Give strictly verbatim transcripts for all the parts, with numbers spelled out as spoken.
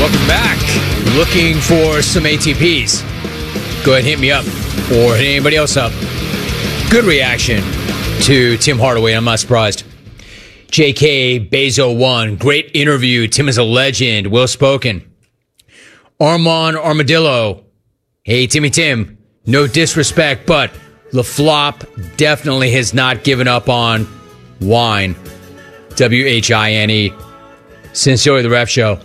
Welcome back. Looking for some A T Ps? Go ahead and hit me up or hit anybody else up. Good reaction to Tim Hardaway. I'm not surprised. J K Bezo one. Great interview. Tim is a legend. Well spoken. Armand Armadillo. Hey, Timmy Tim. No disrespect, but LaFlop definitely has not given up on wine. W H I N E. Sincerely, the Ref Show.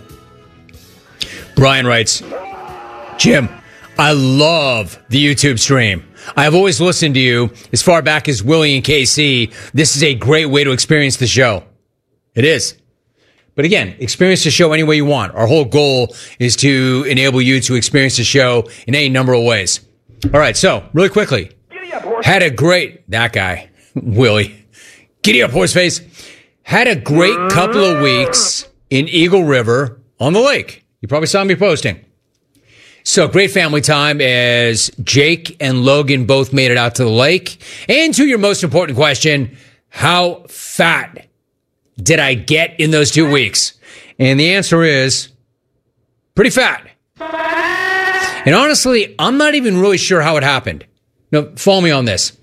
Brian writes, Jim, I love the YouTube stream. I have always listened to you as far back as Willie and K C. This is a great way to experience the show. It is. But again, experience the show any way you want. Our whole goal is to enable you to experience the show in any number of ways. All right, so really quickly, had a great, that guy, Willie, giddy up, horseface, had a great couple of weeks in Eagle River on the lake. You probably saw me posting. So great family time as Jake and Logan both made it out to the lake. And to your most important question, how fat did I get in those two weeks? And the answer is pretty fat. And honestly, I'm not even really sure how it happened. No, follow me on this.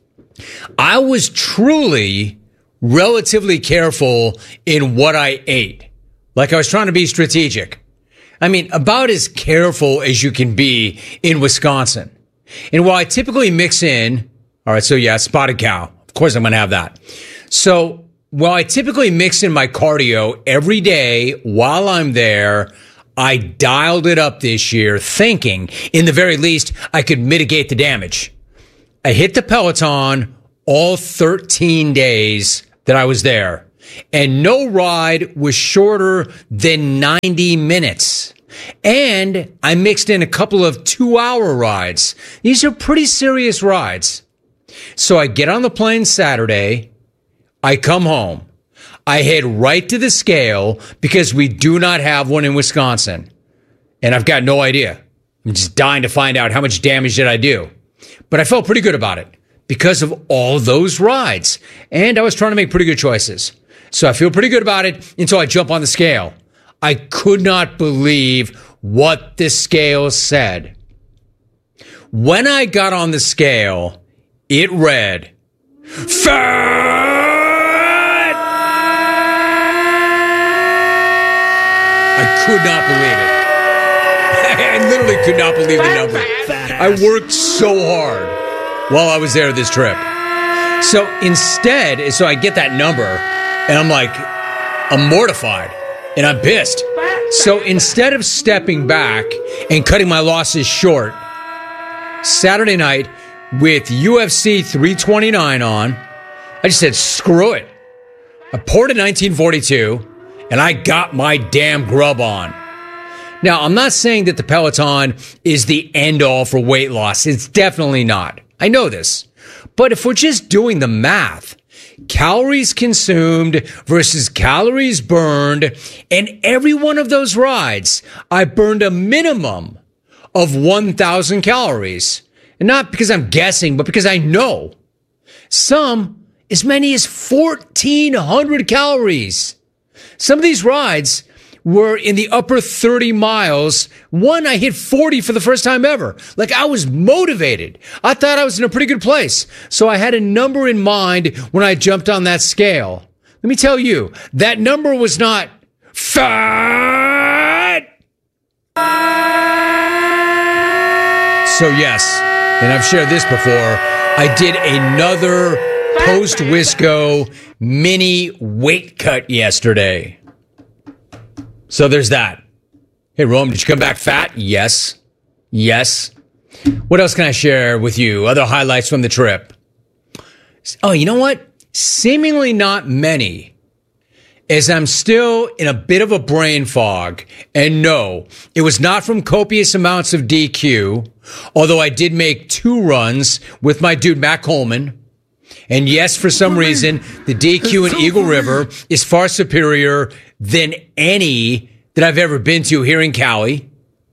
I was truly relatively careful in what I ate. Like I was trying to be strategic. I mean, about as careful as you can be in Wisconsin. And while I typically mix in, all right, so yeah, spotted cow. Of course I'm going to have that. So while I typically mix in my cardio every day while I'm there, I dialed it up this year thinking, in the very least, I could mitigate the damage. I hit the Peloton all thirteen days that I was there. And no ride was shorter than ninety minutes. And I mixed in a couple of two-hour rides. These are pretty serious rides. So I get on the plane Saturday. I come home. I head right to the scale because we do not have one in Wisconsin. And I've got no idea. I'm just dying to find out how much damage did I do. But I felt pretty good about it because of all those rides. And I was trying to make pretty good choices. So I feel pretty good about it until I jump on the scale. I could not believe what the scale said. When I got on the scale, it read, fat! I could not believe it. I literally could not believe the number. I worked so hard while I was there this trip. So instead, so I get that number, and I'm like, I'm mortified, and I'm pissed. So instead of stepping back and cutting my losses short, Saturday night with U F C three twenty-nine on, I just said, screw it. I poured a nineteen forty-two, and I got my damn grub on. Now, I'm not saying that the Peloton is the end-all for weight loss. It's definitely not. I know this. But if we're just doing the math, calories consumed versus calories burned, and every one of those rides, I burned a minimum of one thousand calories. And not because I'm guessing, but because I know. Some, as many as fourteen hundred calories. Some of these rides were in the upper thirty miles. One, I hit forty for the first time ever. Like, I was motivated. I thought I was in a pretty good place. So I had a number in mind when I jumped on that scale. Let me tell you, that number was not fat. So yes, and I've shared this before, I did another post-Wisco mini weight cut yesterday. So there's that. Hey, Rome, did you come back fat? Yes. Yes. What else can I share with you? Other highlights from the trip. Oh, you know what? Seemingly not many, as I'm still in a bit of a brain fog. And no, it was not from copious amounts of D Q, although I did make two runs with my dude, Matt Coleman. And yes, for some reason, the D Q in Eagle River is far superior than any that I've ever been to here in Cali.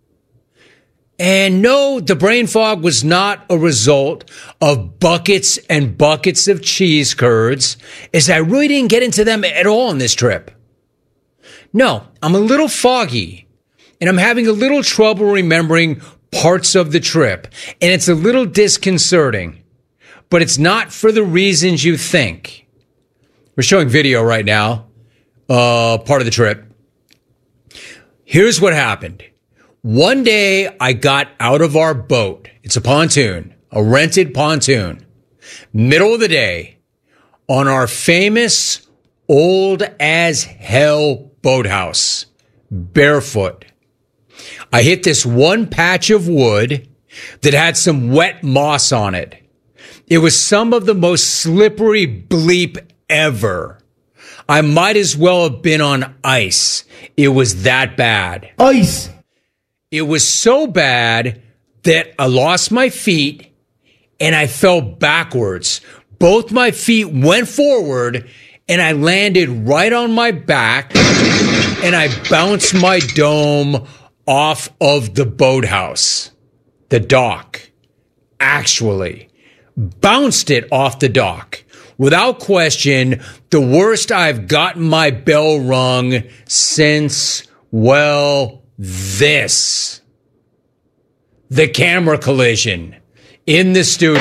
And no, the brain fog was not a result of buckets and buckets of cheese curds, as I really didn't get into them at all on this trip. No, I'm a little foggy, and I'm having a little trouble remembering parts of the trip, and it's a little disconcerting, but it's not for the reasons you think. We're showing video right now, uh, part of the trip. Here's what happened. One day I got out of our boat. It's a pontoon, a rented pontoon, middle of the day on our famous old as hell boathouse, barefoot. I hit this one patch of wood that had some wet moss on it. It was some of the most slippery bleep ever. I might as well have been on ice. It was that bad. Ice. It was so bad that I lost my feet and I fell backwards. Both my feet went forward and I landed right on my back and I bounced my dome off of the boathouse, the dock, actually bounced it off the dock. Without question, the worst I've gotten my bell rung since, well, this. The camera collision in the studio.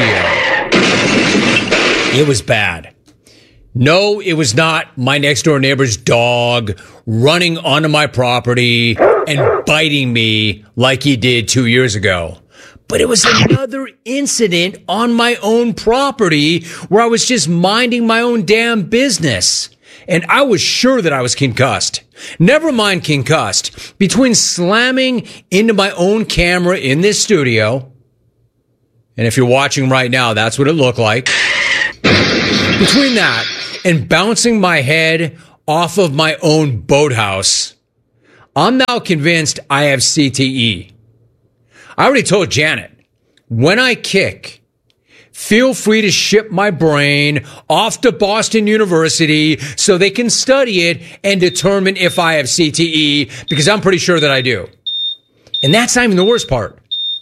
It was bad. No, it was not my next door neighbor's dog running onto my property and biting me like he did two years ago. But it was another incident on my own property where I was just minding my own damn business. And I was sure that I was concussed. Never mind concussed. Between slamming into my own camera in this studio, and if you're watching right now, that's what it looked like. Between that and bouncing my head off of my own boathouse, I'm now convinced I have C T E. I already told Janet, when I kick, feel free to ship my brain off to Boston University so they can study it and determine if I have C T E, because I'm pretty sure that I do. And that's not even the worst part.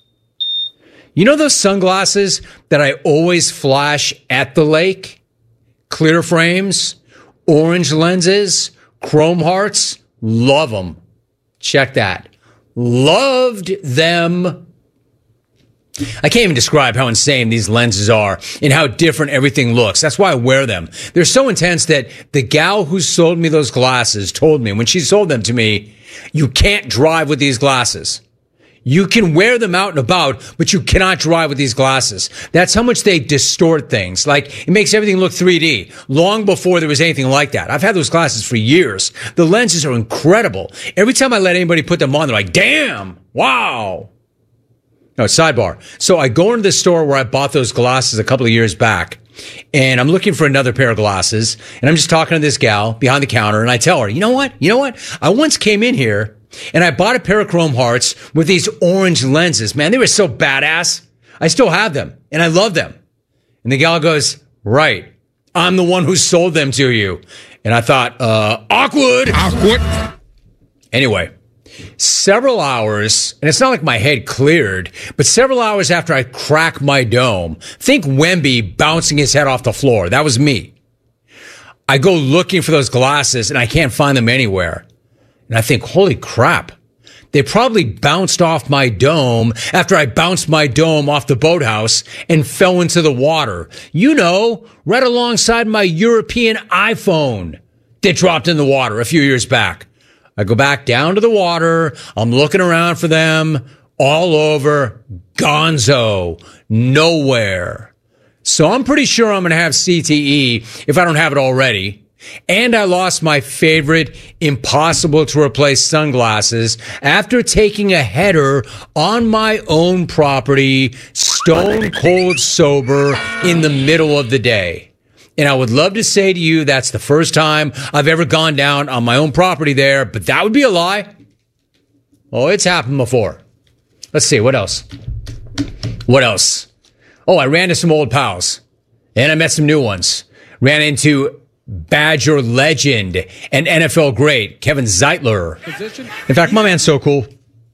You know those sunglasses that I always flash at the lake? Clear frames, orange lenses, chrome hearts, love them. Check that. Loved them. I can't even describe how insane these lenses are and how different everything looks. That's why I wear them. They're so intense that the gal who sold me those glasses told me when she sold them to me, you can't drive with these glasses. You can wear them out and about, but you cannot drive with these glasses. That's how much they distort things. Like, it makes everything look three D, long before there was anything like that. I've had those glasses for years. The lenses are incredible. Every time I let anybody put them on, they're like, damn, wow. No, sidebar. So I go into the store where I bought those glasses a couple of years back, and I'm looking for another pair of glasses, and I'm just talking to this gal behind the counter, and I tell her, you know what? You know what? I once came in here, and I bought a pair of Chrome Hearts with these orange lenses. Man, they were so badass. I still have them, and I love them. And the gal goes, right, I'm the one who sold them to you. And I thought, uh, awkward. Awkward. Anyway, several hours, and it's not like my head cleared, but several hours after I cracked my dome, think Wemby bouncing his head off the floor. That was me. I go looking for those glasses, and I can't find them anywhere. And I think, holy crap, they probably bounced off my dome after I bounced my dome off the boathouse and fell into the water. You know, right alongside my European iPhone that dropped in the water a few years back. I go back down to the water. I'm looking around for them all over. Gonzo. Nowhere. So I'm pretty sure I'm going to have C T E if I don't have it already. And I lost my favorite impossible to replace sunglasses after taking a header on my own property, stone cold sober in the middle of the day. And I would love to say to you that's the first time I've ever gone down on my own property there, but that would be a lie. Oh, it's happened before. Let's see, what else? What else? Oh, I ran into some old pals, and I met some new ones. Ran into Badger legend and N F L great Kevin Zeitler. In fact, my man's so cool.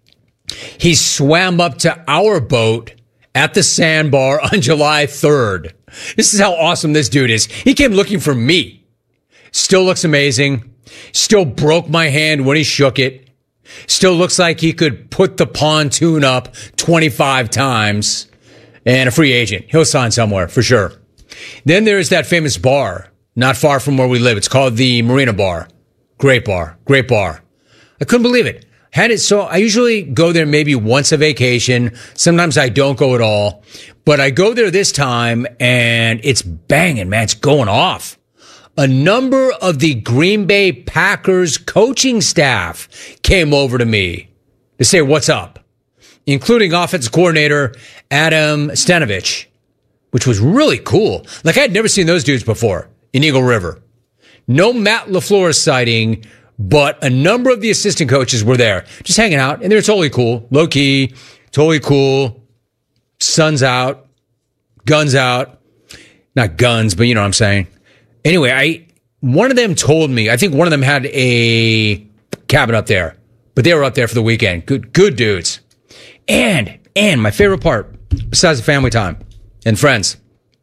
He swam up to our boat at the sandbar on July third. This is how awesome this dude is. He came looking for me. Still looks amazing. Still broke my hand when he shook it. Still looks like he could put the pontoon up twenty-five times and a free agent. He'll sign somewhere for sure. Then there's that famous bar not far from where we live. It's called the Marina Bar. Great bar. Great bar. I couldn't believe it. Had it so I usually go there maybe once a vacation. Sometimes I don't go at all. But I go there this time and it's banging, man. It's going off. A number of the Green Bay Packers coaching staff came over to me to say what's up, including offensive coordinator Adam Stenavich, which was really cool. Like I had never seen those dudes before in Eagle River. No Matt LaFleur sighting, but a number of the assistant coaches were there just hanging out, and they're totally cool, low key, totally cool. Sun's out, guns out, not guns, but you know what I'm saying. Anyway, I one of them told me, I think one of them had a cabin up there, but they were up there for the weekend. Good, good dudes. And, and my favorite part, besides the family time and friends,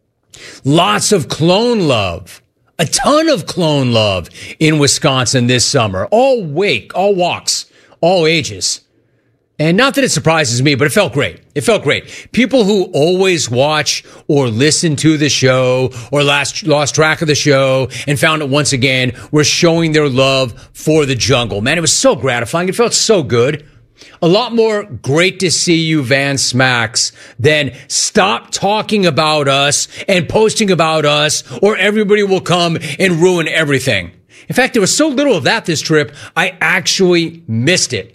lots of clone love, a ton of clone love in Wisconsin this summer. All wake, all walks, all ages. And not that it surprises me, but it felt great. It felt great. People who always watch or listen to the show or last, lost track of the show and found it once again were showing their love for the jungle. Man, it was so gratifying. It felt so good. A lot more great to see you, Van Smacks, than stop talking about us and posting about us or everybody will come and ruin everything. In fact, there was so little of that this trip, I actually missed it.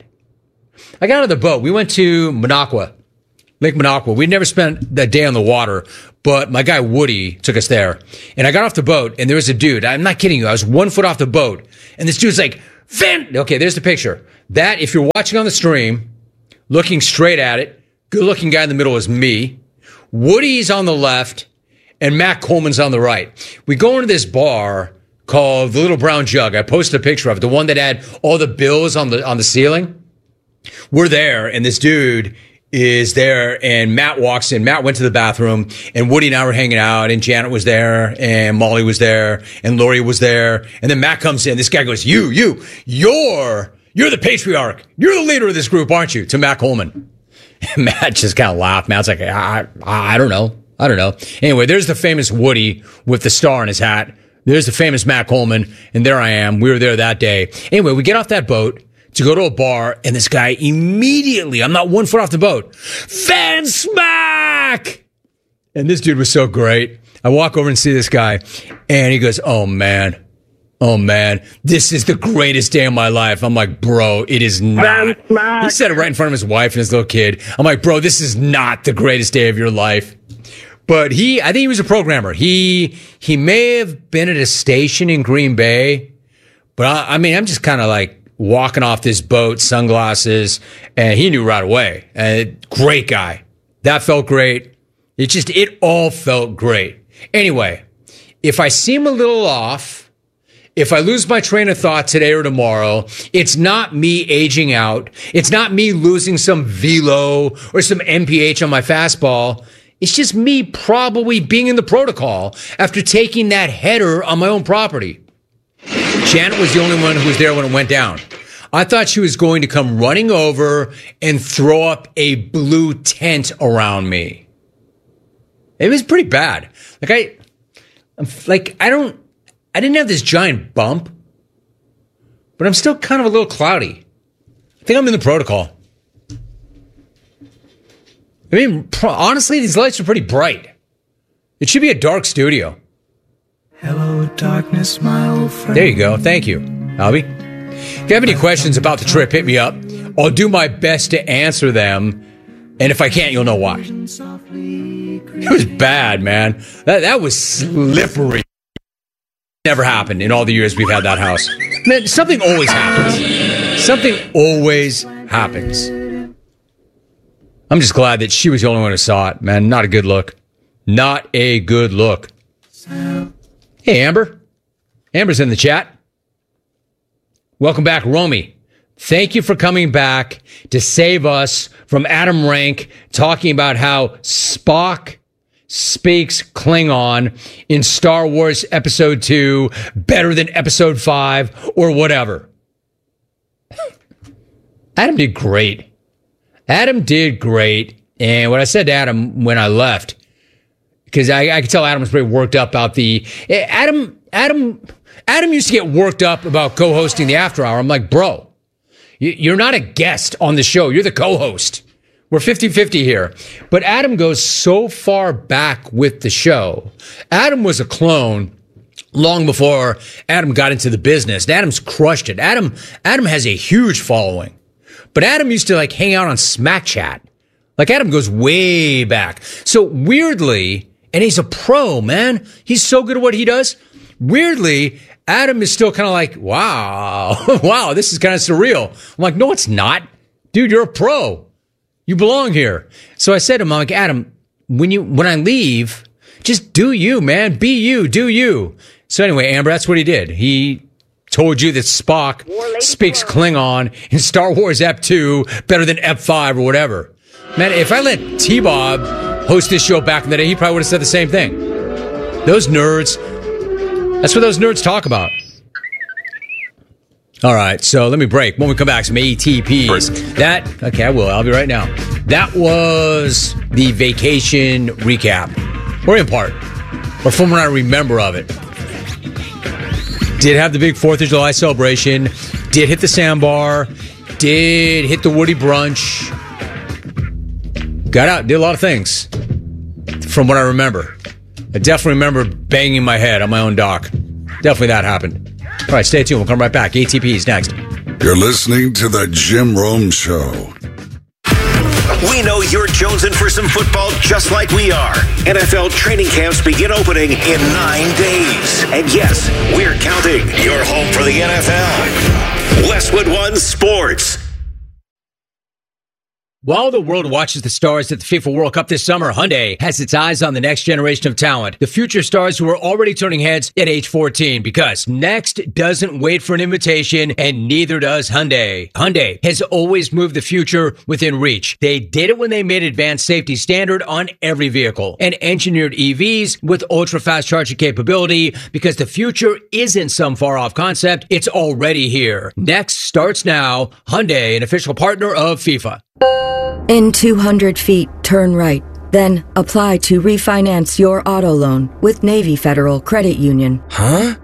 I got out of the boat. We went to Minocqua, Lake Minocqua. We'd never spent that day on the water, but my guy Woody took us there. And I got off the boat, and there was a dude. I'm not kidding you. I was one foot off the boat, and this dude's like, Van. Okay, there's the picture. That, if you're watching on the stream, looking straight at it, good-looking guy in the middle is me. Woody's on the left, and Matt Coleman's on the right. We go into this bar called the Little Brown Jug. I posted a picture of it, the one that had all the bills on the on the ceiling. We're there, and this dude is there, and Matt walks in. Matt went to the bathroom, and Woody and I were hanging out, and Janet was there, and Molly was there, and Lori was there. And then Matt comes in. This guy goes, you, you, you're, you're the patriarch. You're the leader of this group, aren't you? To Matt Coleman. And Matt just kind of laughed. Matt's like, I, I, I don't know. I don't know. Anyway, there's the famous Woody with the star in his hat. There's the famous Matt Coleman, and there I am. We were there that day. Anyway, we get off that boat to go to a bar, and this guy immediately, I'm not one foot off the boat, Van Smack! And this dude was so great. I walk over and see this guy, and he goes, oh, man. Oh, man. This is the greatest day of my life. I'm like, bro, it is not. He said it right in front of his wife and his little kid. I'm like, bro, this is not the greatest day of your life. But he, I think he was a programmer. He, he may have been at a station in Green Bay, but I, I mean, I'm just kind of like, walking off this boat, sunglasses, and he knew right away. And great guy. That felt great. It just, it all felt great. Anyway, if I seem a little off, if I lose my train of thought today or tomorrow, it's not me aging out. It's not me losing some velo or some M P H on my fastball. It's just me probably being in the protocol after taking that header on my own property. Janet was the only one who was there when it went down. I thought she was going to come running over and throw up a blue tent around me. It was pretty bad. Like I, I'm like, I don't, I didn't have this giant bump, but I'm still kind of a little cloudy. I think I'm in the protocol. I mean, pro- honestly, these lights are pretty bright. It should be a dark studio. Hello, darkness, my old friend. There you go. Thank you, Albie. If you have any questions about the trip, hit me up. I'll do my best to answer them. And if I can't, you'll know why. It was bad, man. That, that was slippery. Never happened in all the years we've had that house. Man, something always happens. Something always happens. I'm just glad that she was the only one who saw it, man. Not a good look. Not a good look. Hey, Amber. Amber's in the chat. Welcome back, Romy. Thank you for coming back to save us from Adam Rank talking about how Spock speaks Klingon in Star Wars Episode two better than Episode five or whatever. Adam did great. Adam did great. And what I said to Adam when I left, because I, I could tell Adam was pretty worked up about the Adam. Adam. Adam used to get worked up about co-hosting the After Hour. I'm like, bro, you're not a guest on the show. You're the co-host. We're fifty-fifty here. But Adam goes so far back with the show. Adam was a clone long before Adam got into the business. Adam's crushed it. Adam, Adam has a huge following. But Adam used to like hang out on Smack Chat. Like Adam goes way back. So weirdly, and he's a pro, man. He's so good at what he does. Weirdly, Adam is still kind of like, wow, wow, this is kind of surreal. I'm like, no, it's not. Dude, you're a pro. You belong here. So I said to him, I'm like, Adam, when you when I leave, just do you, man. Be you, do you. So anyway, Amber, that's what he did. He told you that Spock speaks Klingon in Star Wars Ep two better than Ep five or whatever. Man, if I let T-Bob host this show back in the day, he probably would have said the same thing. Those nerds, that's what those nerds talk about. All right, so let me break. When we come back, some A T Ps. That, okay, I will. I'll be right now. That was the vacation recap, or in part, or from what I remember of it. Did have the big fourth of July celebration, did hit the sandbar, did hit the Woody brunch, got out, did a lot of things, from what I remember. I definitely remember banging my head on my own dock. Definitely that happened. All right, stay tuned. We'll come right back. A T Ps next. You're listening to The Jim Rome Show. We know you're jonesing for some football just like we are. N F L training camps begin opening in nine days. And yes, we're counting. You're home for the N F L. Westwood One Sports. While the world watches the stars at the FIFA World Cup this summer, Hyundai has its eyes on the next generation of talent, the future stars who are already turning heads at age fourteen, because next doesn't wait for an invitation, and neither does Hyundai. Hyundai has always moved the future within reach. They did it when they made advanced safety standard on every vehicle and engineered E Vs with ultra-fast charging capability, because the future isn't some far-off concept, it's already here. Next starts now. Hyundai, an official partner of FIFA. In two hundred feet, turn right. Then apply to refinance your auto loan with Navy Federal Credit Union. Huh?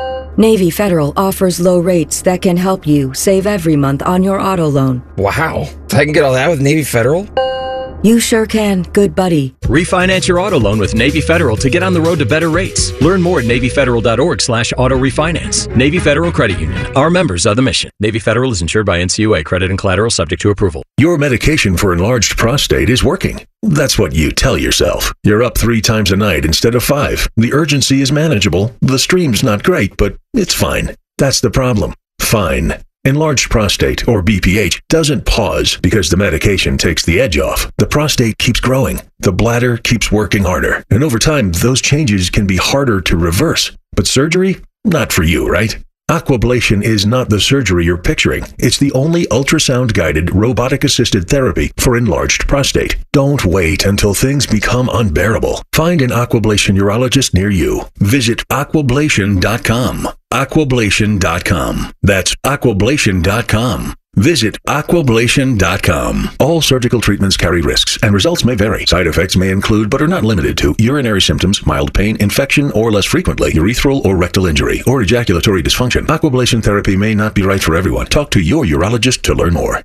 Navy Federal offers low rates that can help you save every month on your auto loan. Wow. I can get all that with Navy Federal? You sure can, good buddy. Refinance your auto loan with Navy Federal to get on the road to better rates. Learn more at NavyFederal.org slash auto refinance. Navy Federal Credit Union. Our members are the mission. Navy Federal is insured by N C U A. Credit and collateral subject to approval. Your medication for enlarged prostate is working. That's what you tell yourself. You're up three times a night instead of five. The urgency is manageable. The stream's not great, but it's fine. That's the problem. Fine. Enlarged prostate, or B P H, doesn't pause because the medication takes the edge off. The prostate keeps growing. The bladder keeps working harder. And over time, those changes can be harder to reverse. But surgery? Not for you, right? Aquablation is not the surgery you're picturing. It's the only ultrasound-guided, robotic-assisted therapy for enlarged prostate. Don't wait until things become unbearable. Find an Aquablation urologist near you. Visit aquablation dot com. aquablation dot com. That's aquablation dot com. Visit aquablation dot com. All surgical treatments carry risks, and results may vary. Side effects may include, but are not limited to, urinary symptoms, mild pain, infection, or less frequently, urethral or rectal injury, or ejaculatory dysfunction. Aquablation therapy may not be right for everyone. Talk to your urologist to learn more.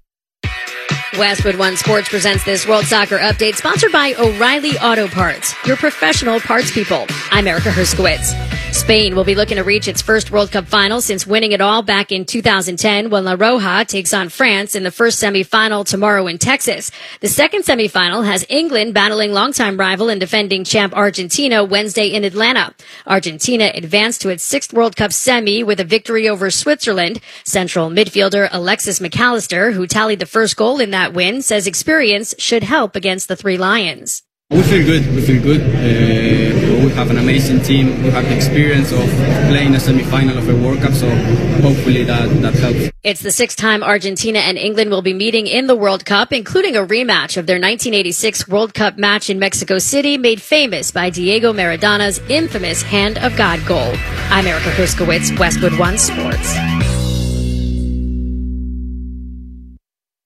Westwood One Sports presents this World Soccer Update, sponsored by O'Reilly Auto Parts, your professional parts people. I'm Erica Herskowitz. Spain will be looking to reach its first World Cup final since winning it all back in two thousand ten when La Roja takes on France in the first semifinal tomorrow in Texas. The second semifinal has England battling longtime rival and defending champ Argentina Wednesday in Atlanta. Argentina advanced to its sixth World Cup semi with a victory over Switzerland. Central midfielder Alexis McAllister, who tallied the first goal in that win, says experience should help against the Three Lions. We feel good. We feel good. Uh, we have an amazing team. We have the experience of playing a semi-final of a World Cup, so hopefully that, that helps. It's the sixth time Argentina and England will be meeting in the World Cup, including a rematch of their nineteen eighty-six World Cup match in Mexico City, made famous by Diego Maradona's infamous Hand of God goal. I'm Erica Herskowitz, Westwood One Sports.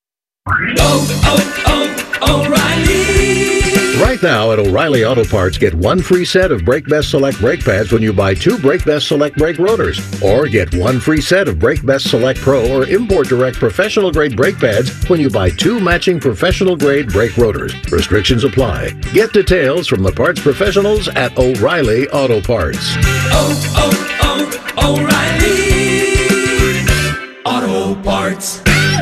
Oh, oh, oh, O'Reilly! Right now at O'Reilly Auto Parts, get one free set of Brake Best Select brake pads when you buy two Brake Best Select brake rotors. Or get one free set of Brake Best Select Pro or Import Direct professional grade brake pads when you buy two matching professional grade brake rotors. Restrictions apply. Get details from the parts professionals at O'Reilly Auto Parts. Oh, oh, oh, O'Reilly! Auto Parts.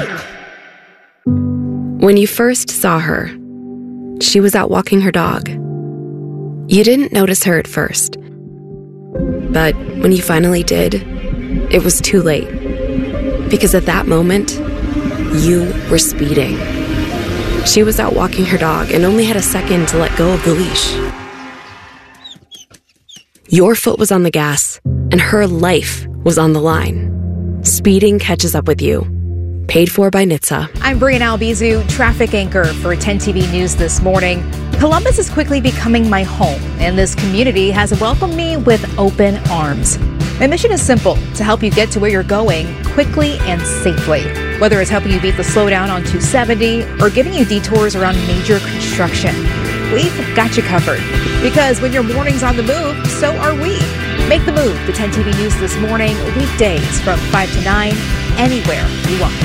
When you first saw her, she was out walking her dog. You didn't notice her at first. But when you finally did, it was too late. Because at that moment, you were speeding. She was out walking her dog and only had a second to let go of the leash. Your foot was on the gas, and her life was on the line. Speeding catches up with you. Paid for by N H T S A. I'm Brian Albizu, traffic anchor for ten T V News this morning. Columbus is quickly becoming my home, and this community has welcomed me with open arms. My mission is simple, to help you get to where you're going quickly and safely. Whether it's helping you beat the slowdown on two seventy or giving you detours around major construction, we've got you covered. Because when your morning's on the move, so are we. Make the move to ten T V News this morning, weekdays from five to nine, anywhere you watch.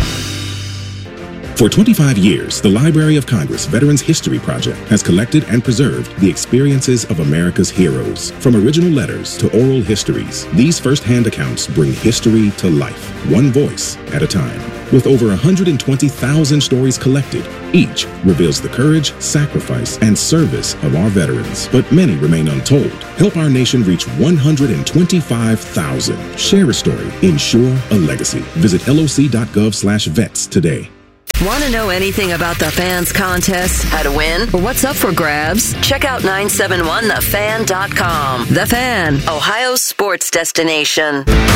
For twenty-five years, the Library of Congress Veterans History Project has collected and preserved the experiences of America's heroes. From original letters to oral histories, these first-hand accounts bring history to life, one voice at a time. With over one hundred twenty thousand stories collected, each reveals the courage, sacrifice, and service of our veterans. But many remain untold. Help our nation reach one hundred twenty-five thousand. Share a story. Ensure a legacy. Visit loc.gov slash vets today. Want to know anything about the Fans contest, how to win, or what's up for grabs? Check out nine seven one the fan dot com. The Fan, Ohio's sports destination.